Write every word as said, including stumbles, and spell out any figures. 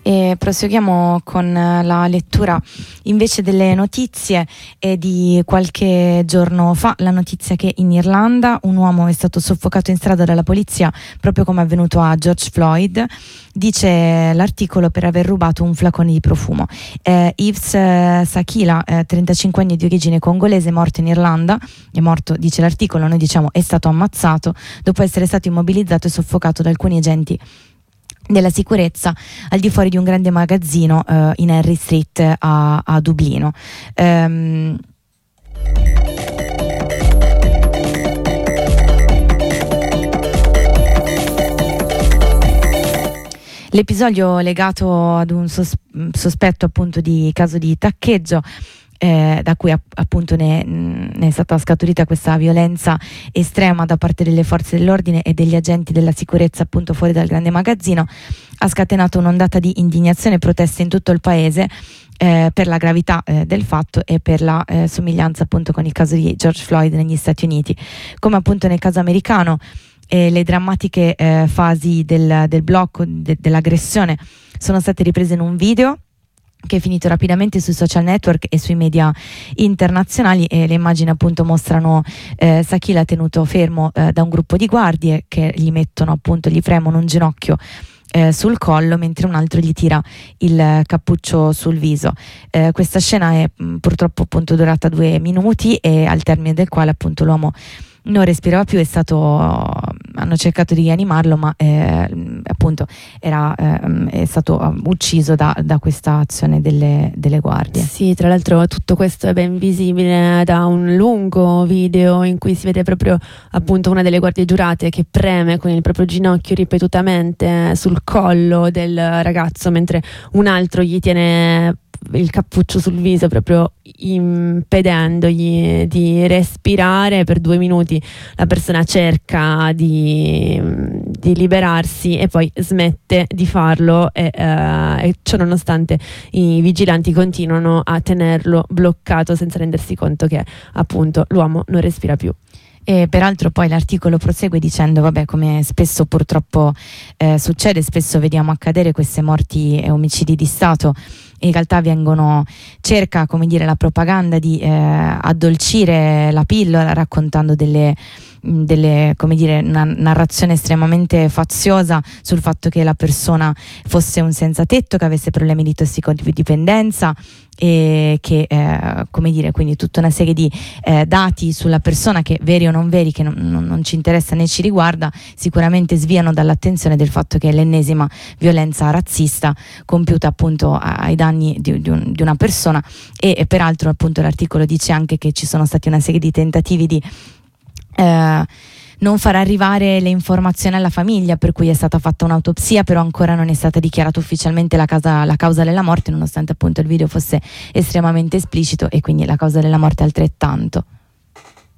E proseguiamo con la lettura invece delle notizie e di qualche giorno fa, la notizia che in Irlanda un uomo è stato soffocato in strada dalla polizia, proprio come è avvenuto a George Floyd, dice l'articolo, per aver rubato un flacone di profumo. Eh, Yves eh, Sakila, eh, trentacinque anni di origine congolese, morto in Irlanda, è morto, dice l'articolo, noi diciamo è stato ammazzato dopo essere stato immobilizzato e soffocato da alcuni agenti della sicurezza al di fuori di un grande magazzino uh, in Harry Street a, a Dublino. Um, L'episodio legato ad un sos- sospetto appunto di caso di taccheggio, Eh, da cui app- appunto ne, ne è stata scaturita questa violenza estrema da parte delle forze dell'ordine e degli agenti della sicurezza appunto fuori dal grande magazzino, ha scatenato un'ondata di indignazione e proteste in tutto il paese eh, per la gravità eh, del fatto e per la eh, somiglianza appunto con il caso di George Floyd negli Stati Uniti. Come appunto nel caso americano, eh, le drammatiche eh, fasi del, del blocco de- dell'aggressione sono state riprese in un video che è finito rapidamente sui social network e sui media internazionali, e le immagini appunto mostrano eh, Sakila tenuto fermo eh, da un gruppo di guardie che gli mettono appunto, gli premono un ginocchio eh, sul collo mentre un altro gli tira il cappuccio sul viso. Eh, questa scena è mh, purtroppo appunto durata due minuti e al termine del quale appunto l'uomo non respirava più, è stato, hanno cercato di rianimarlo, ma eh, appunto era, eh, è stato ucciso da, da questa azione delle, delle guardie. Sì, tra l'altro tutto questo è ben visibile da un lungo video in cui si vede proprio appunto una delle guardie giurate che preme con il proprio ginocchio ripetutamente sul collo del ragazzo, mentre un altro gli tiene il cappuccio sul viso, proprio impedendogli di respirare per due minuti. La persona cerca di, di liberarsi e poi smette di farlo e, uh, e ciò nonostante i vigilanti continuano a tenerlo bloccato senza rendersi conto che appunto l'uomo non respira più. E peraltro poi l'articolo prosegue dicendo, vabbè, come spesso purtroppo eh, succede, spesso vediamo accadere queste morti e omicidi di Stato, in realtà vengono, cerca come dire la propaganda di eh, addolcire la pillola raccontando delle, delle come dire una narrazione estremamente faziosa sul fatto che la persona fosse un senza tetto, che avesse problemi di tossicodipendenza e che eh, come dire quindi tutta una serie di eh, dati sulla persona che, veri o non veri, che non, non, non ci interessa né ci riguarda, sicuramente sviano dall'attenzione del fatto che è l'ennesima violenza razzista compiuta appunto ai danni di, di, un, di una persona e, e peraltro appunto l'articolo dice anche che ci sono stati una serie di tentativi di eh, non far arrivare le informazioni alla famiglia, per cui è stata fatta un'autopsia, però ancora non è stata dichiarata ufficialmente la causa, la causa della morte, nonostante appunto il video fosse estremamente esplicito, e quindi la causa della morte altrettanto.